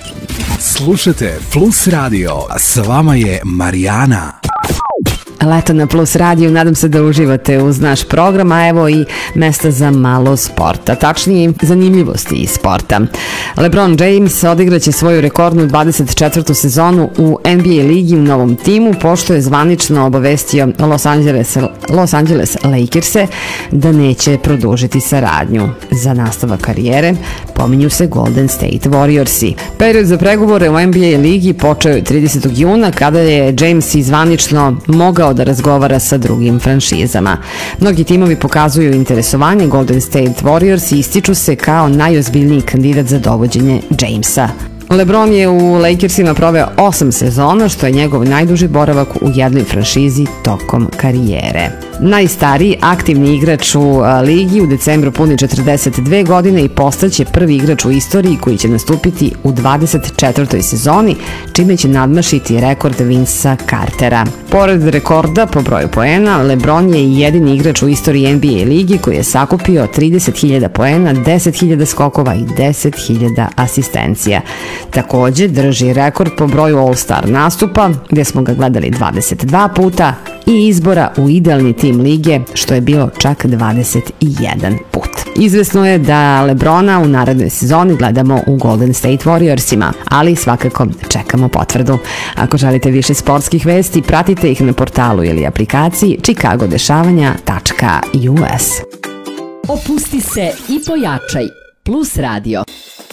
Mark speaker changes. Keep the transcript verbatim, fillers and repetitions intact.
Speaker 1: Slušajte Plus Radio, a s vama je Marijana.
Speaker 2: Leto na Plus radiju, nadam se da uživate uz naš program, a evo i mesta za malo sporta, tačnije zanimljivosti iz sporta. LeBron James odigraće svoju rekordnu dvadeset četvrtu sezonu u N B A ligi u novom timu, pošto je zvanično obavestio Los Angeles, Los Angeles Lakers-e da neće produžiti saradnju. Za nastavak karijere pominju se Golden State Warriorsi. Period za pregovore u N B A ligi počeo je tridesetog juna kada je James i zvanično mogao da razgovara sa drugim franšizama. Mnogi timovi pokazuju interesovanje, Golden State Warriors ističu se kao najozbiljniji kandidat za dovođenje Jamesa. LeBron je u Lakersima proveo osam sezona, što je njegov najduži boravak u jednoj franšizi tokom karijere. Najstariji aktivni igrač u ligi u decembru puni četrdeset dve godine i postaće prvi igrač u istoriji koji će nastupiti u dvadeset četvrtoj sezoni, čime će nadmašiti rekord Vincea Cartera. Pored rekorda po broju poena, LeBron je i jedini igrač u istoriji N B A ligi koji je sakupio trideset hiljada poena, deset hiljada skokova i deset hiljada asistencija. Takođe drži rekord po broju All-Star nastupa, gde smo ga gledali dvadeset dva puta, i izbora u idealni tim lige, što je bilo čak dvadeset jedan put. Izvesno je da LeBrona u narednoj sezoni gledamo u Golden State Warriorsima, ali svakako čekamo potvrdu. Ako želite više sportskih vesti, pratite ih na portalu ili aplikaciji chicago dešavanja tačka u s.
Speaker 3: Opusti se i pojačaj. Plus Radio.